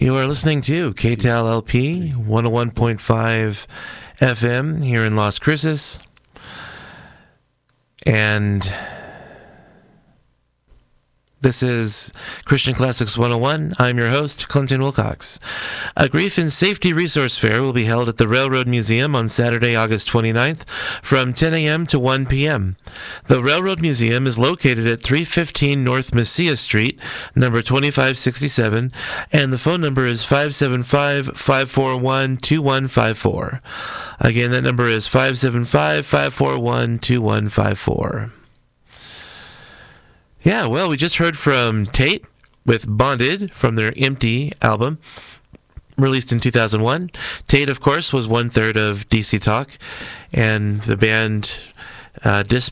You are listening to KTAL LP 101.5 FM here in Las Cruces. And this is Christian Classics 101. I'm your host, Clinton Wilcox. A Grief and Safety Resource Fair will be held at the Railroad Museum on Saturday, August 29th from 10 a.m. to 1 p.m. The Railroad Museum is located at 315 North Messiah Street, number 2567, and the phone number is 575-541-2154. Again, that number is 575-541-2154. Yeah, well, we just heard from Tate with Bonded from their Empty album, released in 2001. Tate, of course, was one-third of DC Talk, and the band